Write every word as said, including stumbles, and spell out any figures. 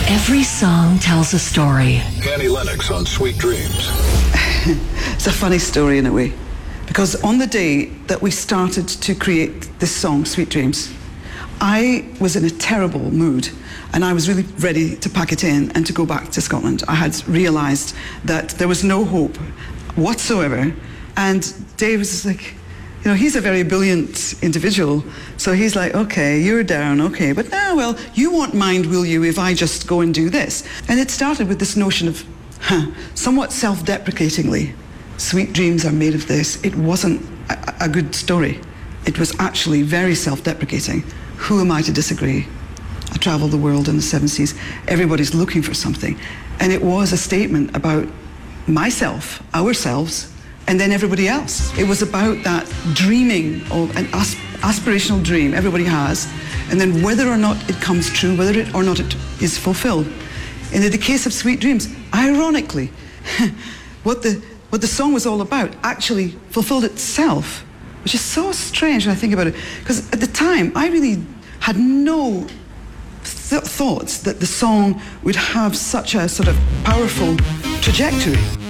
Every song tells a story. Annie Lennox on Sweet Dreams. It's a funny story in a way, because on the day that we started to create this song, Sweet Dreams, I was in a terrible mood and I was really ready to pack it in and to go back to Scotland. I had realised that there was no hope whatsoever, and Dave was like, you know, he's a very brilliant individual, so he's like, okay, you're down, okay, but now, well, you won't mind, will you, if I just go and do this? And it started with this notion of, huh, somewhat self-deprecatingly, sweet dreams are made of this. It wasn't a, a good story. It was actually very self-deprecating. Who am I to disagree? I travelled the world in the seven seas. Everybody's looking for something. And it was a statement about myself, ourselves, and then everybody else. It was about that dreaming of an asp- aspirational dream everybody has, and then whether or not it comes true, whether it or not it is fulfilled. And in the case of Sweet Dreams, ironically, what the what the song was all about actually fulfilled itself, which is so strange when I think about it. Because at the time, I really had no th- thoughts that the song would have such a sort of powerful trajectory.